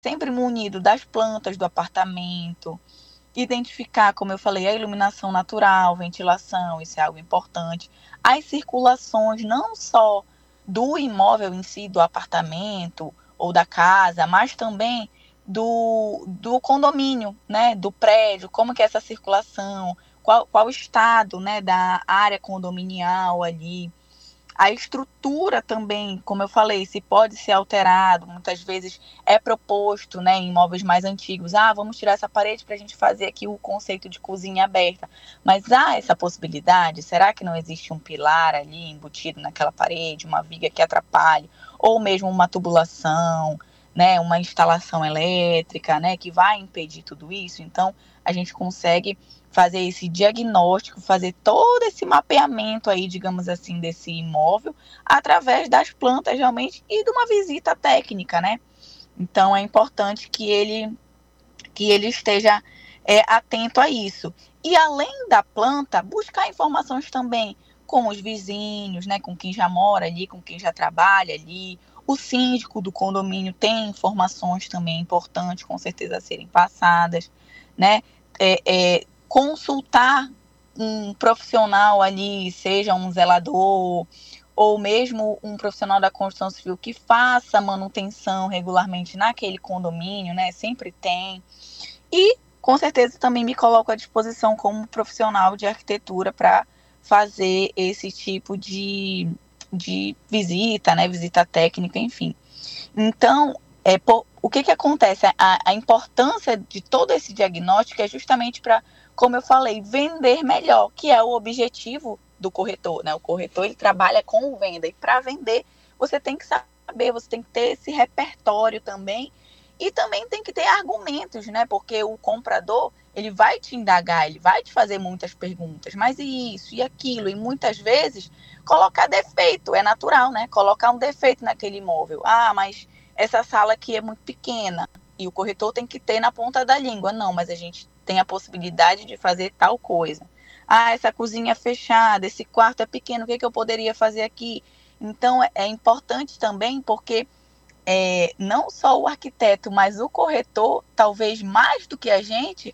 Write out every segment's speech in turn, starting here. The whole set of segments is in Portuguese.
sempre munido das plantas do apartamento, identificar, como eu falei, a iluminação natural, ventilação, isso é algo importante. As circulações, não só do imóvel em si, do apartamento ou da casa, mas também do condomínio, né, do prédio, como que é essa circulação, qual o estado, né, da área condominial ali. A estrutura também, como eu falei, se pode ser alterado, muitas vezes é proposto, né, em imóveis mais antigos, vamos tirar essa parede para a gente fazer aqui o conceito de cozinha aberta, mas há essa possibilidade, será que não existe um pilar ali embutido naquela parede, uma viga que atrapalhe, ou mesmo uma tubulação, né, uma instalação elétrica, né, que vai impedir tudo isso? Então, a gente consegue fazer esse diagnóstico, fazer todo esse mapeamento aí, digamos assim, desse imóvel, através das plantas realmente e de uma visita técnica, né? Então é importante que ele esteja atento a isso. E além da planta, buscar informações também com os vizinhos, né, com quem já mora ali, com quem já trabalha ali. O síndico do condomínio tem informações também importantes, com certeza, a serem passadas, né? Consultar um profissional ali, seja um zelador ou mesmo um profissional da construção civil que faça manutenção regularmente naquele condomínio, né? Sempre tem. E, com certeza, também me coloco à disposição como profissional de arquitetura para fazer esse tipo de visita, né? Visita técnica, enfim. Então, o que acontece? A importância de todo esse diagnóstico é justamente para, como eu falei, vender melhor, que é o objetivo do corretor, né? O corretor, ele trabalha com venda, e para vender você tem que saber, você tem que ter esse repertório também, e também tem que ter argumentos, né? Porque o comprador, ele vai te indagar, ele vai te fazer muitas perguntas, mas e isso, e aquilo, e muitas vezes colocar defeito, é natural, né? Colocar um defeito naquele imóvel. Mas essa sala aqui é muito pequena e o corretor tem que ter na ponta da língua. Não, mas a gente tem a possibilidade de fazer tal coisa. Essa cozinha é fechada, esse quarto é pequeno, o que eu poderia fazer aqui? Então, é importante também porque não só o arquiteto, mas o corretor, talvez mais do que a gente,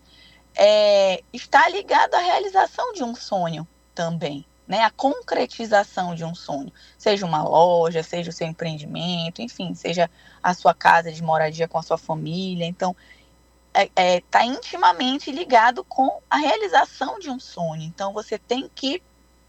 está ligado à realização de um sonho também, né? A concretização de um sonho, seja uma loja, seja o seu empreendimento, enfim, seja a sua casa de moradia com a sua família. Então, está intimamente ligado com a realização de um sonho. Então, você tem que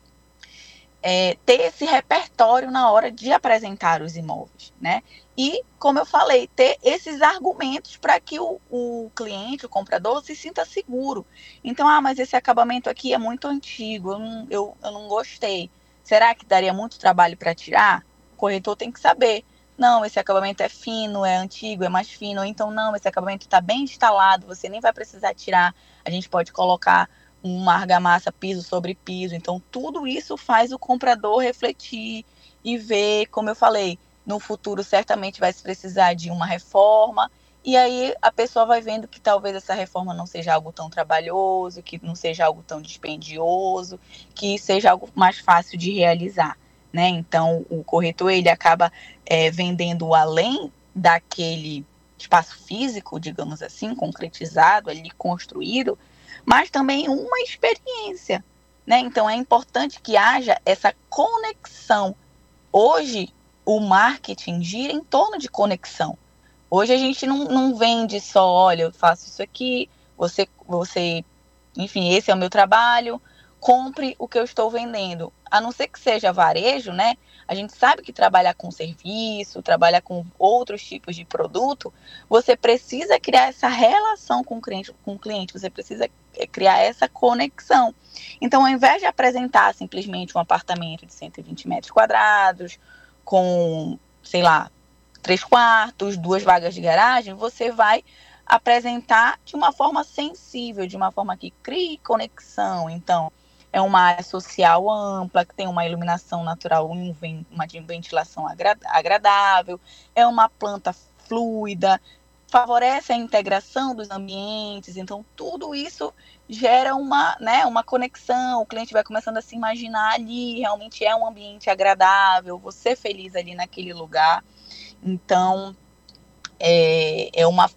ter esse repertório na hora de apresentar os imóveis, né? E, como eu falei, ter esses argumentos para que o cliente, o comprador, se sinta seguro. Então, mas esse acabamento aqui é muito antigo, eu não gostei. Será que daria muito trabalho para tirar? O corretor tem que saber. Não, esse acabamento é fino, é antigo, é mais fino. Ou então, não, esse acabamento está bem instalado, você nem vai precisar tirar. A gente pode colocar uma argamassa piso sobre piso. Então, tudo isso faz o comprador refletir e ver, como eu falei, no futuro certamente vai se precisar de uma reforma, e aí a pessoa vai vendo que talvez essa reforma não seja algo tão trabalhoso, que não seja algo tão dispendioso, que seja algo mais fácil de realizar, né? Então, o corretor, ele acaba vendendo além daquele espaço físico, digamos assim, concretizado, ali construído, mas também uma experiência, né? Então, é importante que haja essa conexão. Hoje, o marketing gira em torno de conexão. Hoje a gente não vende só, olha, eu faço isso aqui, você, enfim, esse é o meu trabalho, compre o que eu estou vendendo. A não ser que seja varejo, né? A gente sabe que trabalhar com serviço, trabalhar com outros tipos de produto, você precisa criar essa relação com o cliente, você precisa criar essa conexão. Então, ao invés de apresentar simplesmente um apartamento de 120 metros quadrados, com, sei lá, 3 quartos, 2 vagas de garagem, você vai apresentar de uma forma sensível, de uma forma que crie conexão. Então, é uma área social ampla, que tem uma iluminação natural, uma ventilação agradável, é uma planta fluida, favorece a integração dos ambientes. Então, tudo isso gera uma conexão, o cliente vai começando a se imaginar ali, realmente é um ambiente agradável, você feliz ali naquele lugar. Então, é uma